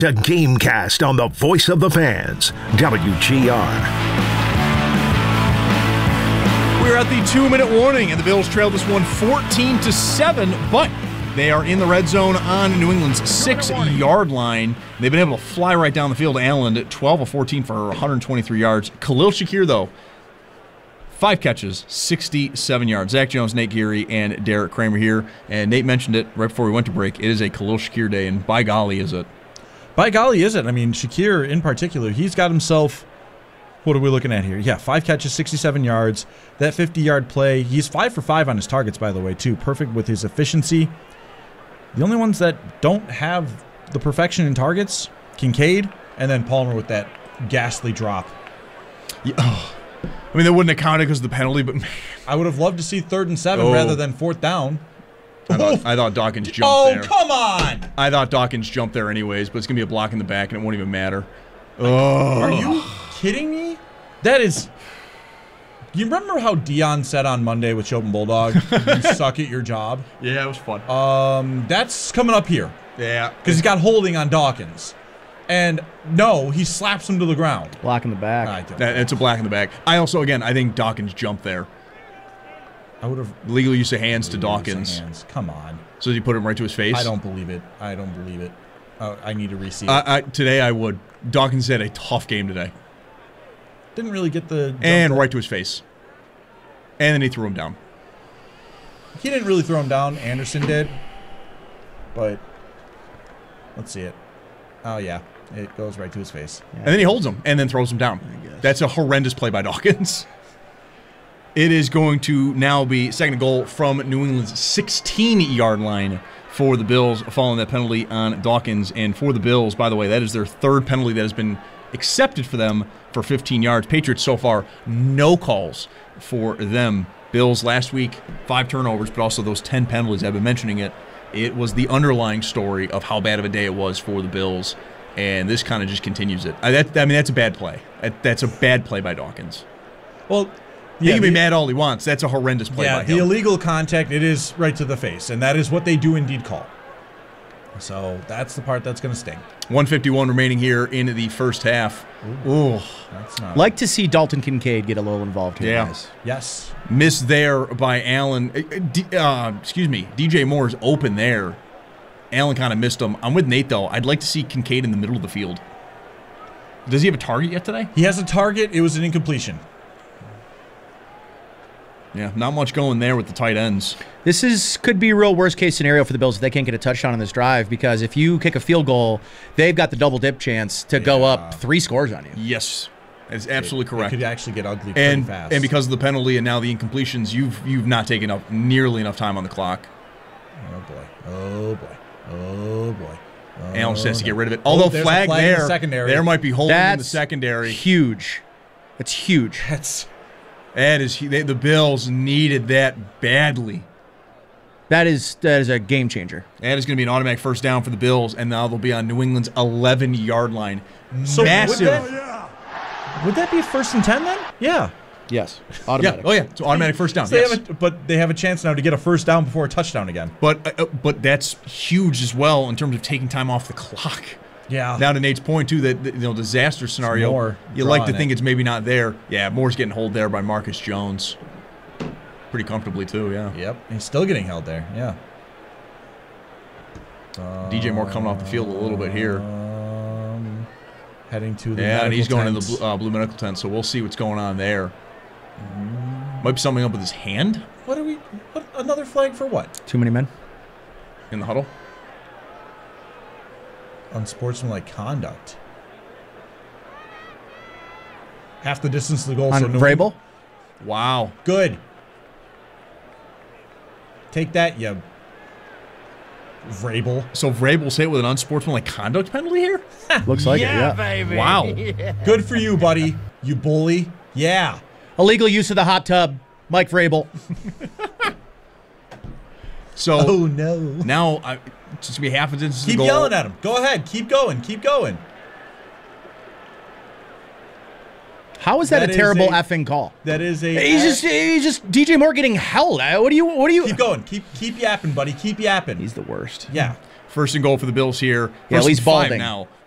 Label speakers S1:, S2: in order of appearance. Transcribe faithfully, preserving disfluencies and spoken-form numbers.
S1: A GameCast on the voice of the fans, W G R.
S2: We're at the two-minute warning, and the Bills trail this one fourteen to seven, but they are in the red zone on New England's six-yard line. They've been able to fly right down the field. Allen at twelve of fourteen for one hundred twenty-three yards. Khalil Shakir, though, five catches, sixty-seven yards. Zach Jones, Nate Geary, and Derek Kramer here. And Nate mentioned it right before we went to break. It is a Khalil Shakir day, and by golly, is it.
S3: By golly, is it? I mean, Shakir in particular, he's got himself, what are we looking at here? Yeah, five catches, sixty-seven yards. That fifty-yard play, he's five for five on his targets, by the way, too. Perfect with his efficiency. The only ones that don't have the perfection in targets, Kincaid, and then Palmer with that ghastly drop.
S2: Yeah, oh. I mean, they wouldn't have counted because of the penalty, but man.
S3: I would have loved to see third and seven
S2: oh.
S3: rather than fourth down.
S2: I thought, I thought Dawkins jumped
S3: oh,
S2: there.
S3: Oh, come on!
S2: I thought Dawkins jumped there anyways, but it's going to be a block in the back, and it won't even matter. Oh.
S3: Are you kidding me? That is... You remember how Dion said on Monday with Chopin Bulldog, you suck at your job?
S2: Yeah, it was fun.
S3: Um, That's coming up here.
S2: Yeah.
S3: Because he's got holding on Dawkins. And, no, he slaps him to the ground.
S4: Block in the back.
S3: I don't
S2: that, it's a black in the back. I also, again, I think Dawkins jumped there.
S3: I would have
S2: legal use of hands to Dawkins.
S3: Hands. Come on.
S2: So did you put him right to his face?
S3: I don't believe it. I don't believe it. Uh, I need to re-see it.
S2: Uh, I, today I would. Dawkins had a tough game today.
S3: Didn't really get the...
S2: And right to his face. And then he threw him down.
S3: He didn't really throw him down. Anderson did. But let's see it. Oh, yeah. It goes right to his face.
S2: Yeah. And then he holds him and then throws him down. That's a horrendous play by Dawkins. It is going to now be second goal from New England's sixteen-yard line for the Bills, following that penalty on Dawkins. And for the Bills, by the way, that is their third penalty that has been accepted for them for fifteen yards. Patriots so far, no calls for them. Bills last week, five turnovers, but also those ten penalties. I've been mentioning it. It was the underlying story of how bad of a day it was for the Bills, and this kind of just continues it. I, that, I mean, that's a bad play. That, that's a bad play by Dawkins.
S3: Well...
S2: He
S3: Yeah,
S2: can be
S3: the,
S2: mad all he wants. That's a horrendous play
S3: yeah,
S2: by him.
S3: the illegal contact, it is right to the face, and that is what they do indeed call. So that's the part that's going to sting.
S2: one fifty-one remaining here in the first half. Ooh. Ooh.
S4: That's not like to see Dalton Kincaid get a little involved here,
S2: yeah.
S4: guys.
S3: Yes.
S2: Missed there by Allen. Uh, excuse me. D J Moore's open there. Allen kind of missed him. I'm with Nate, though. I'd like to see Kincaid in the middle of the field. Does he have a target yet today?
S3: He has a target. It was an incompletion.
S2: Yeah, not much going there with the tight ends.
S4: This is could be a real worst-case scenario for the Bills if they can't get a touchdown on this drive, because if you kick a field goal, they've got the double-dip chance to yeah. go up three scores on you.
S2: Yes, that's absolutely
S3: it,
S2: correct.
S3: It could actually get ugly pretty
S2: and,
S3: fast.
S2: And because of the penalty and now the incompletions, you've you've not taken up nearly enough time on the clock.
S3: Oh, boy. Oh, boy. Oh, boy. Oh,
S2: Allen just has to get rid of it. Although
S3: oh,
S2: flag,
S3: flag
S2: there,
S3: in the secondary.
S2: there might be holding
S4: That's
S2: in the secondary.
S4: Huge. That's huge.
S3: That's...
S2: That is, they, the Bills needed that badly.
S4: That is that is a game changer.
S2: That is going to be an automatic first down for the Bills, and now they'll be on New England's eleven-yard line.
S3: So
S2: massive.
S3: Would that, would that be a first and ten then? Yeah.
S4: Yes. Automatic.
S2: Yeah. Oh yeah. So automatic first down.
S3: So
S2: yes.
S3: they have a, but they have a chance now to get a first down before a touchdown again.
S2: But uh, but that's huge as well in terms of taking time off the clock.
S3: Yeah.
S2: Now to Nate's point too, that you know disaster scenario.
S3: More
S2: you like to
S3: it.
S2: think it's maybe not there. Yeah, Moore's getting held there by Marcus Jones, pretty comfortably too. Yeah.
S3: Yep. He's still getting held there. Yeah.
S2: Uh, D J Moore coming off the field a little bit here.
S3: Um, heading to the
S2: yeah, and he's going
S3: tent.
S2: to the blue, uh, blue medical tent. So we'll see what's going on there.
S3: Mm.
S2: Might be something up with his hand.
S3: What are we? What, another flag for what?
S4: Too many men
S2: in the huddle.
S3: Unsportsmanlike conduct. Half the distance to the goal.
S4: On
S3: so no
S4: Vrabel?
S2: Wow.
S3: Good. Take that, you Vrabel.
S2: So Vrabel's hit with an unsportsmanlike conduct penalty here?
S4: Looks like
S5: yeah,
S4: it, yeah.
S5: baby.
S2: Wow.
S5: Yeah.
S3: Good for you, buddy. You bully. Yeah.
S4: Illegal use of the hot tub. Mike Vrabel.
S2: So
S3: oh, no.
S2: Now I, it's just going to be half a distance to the
S3: Keep
S2: goal.
S3: yelling at him. Go ahead. Keep going. Keep going.
S4: How is that,
S3: That
S4: a
S3: is
S4: terrible
S3: a-
S4: effing call?
S3: That is a.
S4: He's just he's just D J Moore getting held. What do you what do you
S3: Keep going. Keep keep yapping, buddy. Keep yapping.
S4: He's the worst.
S3: Yeah.
S2: First and goal for the Bills here.
S4: Yeah,
S2: First
S4: at least
S2: and five
S4: balding.
S2: now